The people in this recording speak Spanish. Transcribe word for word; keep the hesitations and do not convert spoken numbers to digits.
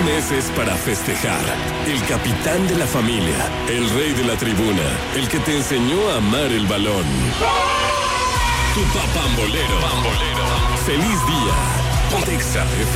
mes es para festejar. El capitán de la familia, el rey de la tribuna, el que te enseñó a amar el balón. Tu papambolero. Pambolero. Feliz día. Ponte Exa F M.